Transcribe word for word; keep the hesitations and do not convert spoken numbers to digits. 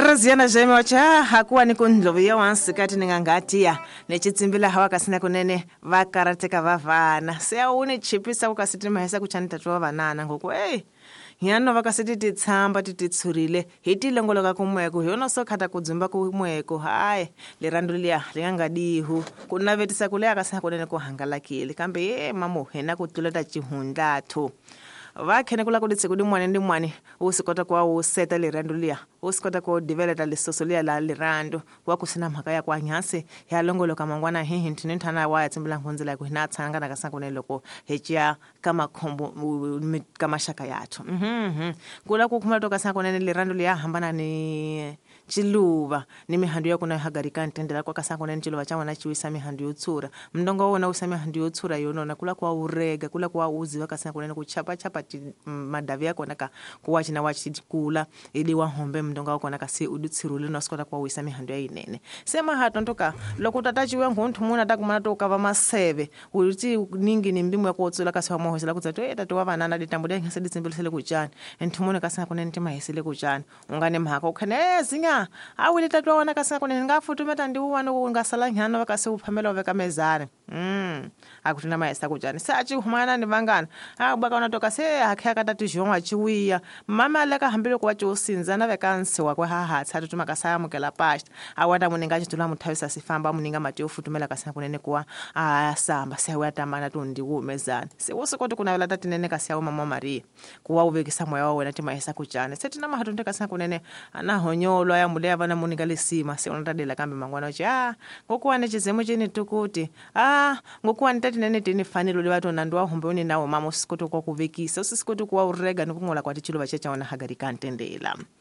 Graziana Jeme wacha hakuwa ni kundlovia wansi kati ningangatia nechitsimbila hawa kasina kunene vakarateka vavana sea uni chipisa kukasiti mahesa kuchanita tuwa vanana ngoku hey Hiano vakasiti titsamba tititsurile hiti longoloka kumweko hiyono sokhata kudzumba kumweko hayi lirandulia lingangadihu kunavetisa kule akasina kunene kuhangalakile kambe ye mamo hena kutuleta chihundlathu vakhene kula kuditse kudi mwane ndi mwane usikota kwa useta lirandulia usikota kwa develop lisosolia la lirandu kwa kusina mhaka ya kwa nyase ya longoloka mangwana hihi ntini thana wa yatsimbila nkhunzela ya kuhina tsanga na kasina kunene loko hechia kama khombo kama shaka yathu mhm kula kukhumala to kasina kunene lirandulia hambana ni chiluva ni mihandu ya kuna hagarika ntendela kwa kasina kunene chiluva cha wana chiwisa mihandu yotsura mndongo wona usami mihandu yotsura yono na kula kwa urega kula kwa uzi wakasina kunene kuchapa chapa madavi yako naka kuwachi na wachi kula ili wahombe mndonga wako naka si udutsirule no skota kwa wisa mihandu ya inene sema hato ntoka lokutatachi we nguntu muna takumana to kava maseve uti ningi ni mbimu yako otsula kasiwa mohosela kutsato eta to vanana ditambude ngase ditsimbelisele kuchani enthumune kasina kunene timahesele kuchani ungane mhaka ukhane zinga awile tatwa wana kasina kunene ngafutumeta ndi uwana ungasala nyano vakase uphamela oveka mezane mm akutina mahesa kuchani sachi humana ni vangana abaka unatoka se akhe akatatu jongwa chiwiya mama aleka hambile kwa chosinza na vekansi wakwe haha tsatu tumakasaya mukela pasta awata muninga chitula muthawisa sifamba muninga mati ofutumela kasina kunene kwa asamba sewe atamana tundi umezana se wosikoti kuna vela tati nene kasiya mama Maria kuwa uvekisa moyo wawe nati mahesa kuchane seti na mahatunde kasina kunene anahonyolwa ya mule avana muninga lisima se unatadela kambi mangwana uchi ah ngokuwa nechizemu chini tukuti ah ngokuwa nitati nene tini fanilo liwato nanduwa humbe uni nawo mama usikoti kwa kuvekisa usikoti kwa urega nukungola kwa tichilo vachecha wana hagarika ntendela.